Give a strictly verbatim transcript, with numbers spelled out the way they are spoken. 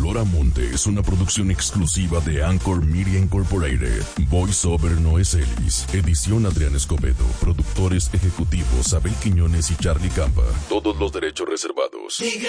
Olor a Monte es una producción exclusiva de Anchor Media Incorporated. Voice over Noé Celis. Edición Adrián Escobedo. Productores ejecutivos Abel Quiñones y Charlie Campa. Todos los derechos reservados.